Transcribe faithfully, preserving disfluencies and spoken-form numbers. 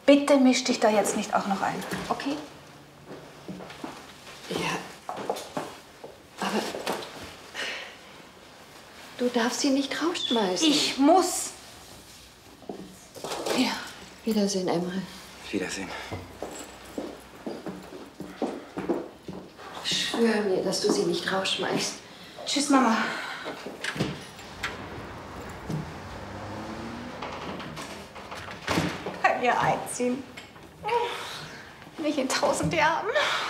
bitte misch dich da jetzt nicht auch noch ein, okay? Ja, aber du darfst sie nicht rausschmeißen. Ich muss. Ja, Wiedersehen, Emre. Wiedersehen. Schwör mir, dass du sie nicht rausschmeißt. Tschüss, Mama. Bei mir einziehen. Nicht in tausend Jahren.